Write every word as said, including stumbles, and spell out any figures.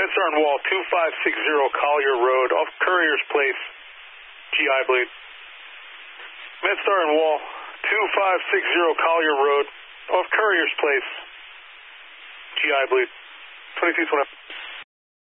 MedStar and Wall two five six zero Collier Road off Courier's Place, G I bleed. MedStar and Wall two five six zero Collier Road off Courier's Place, G I bleed. twenty-two twenty.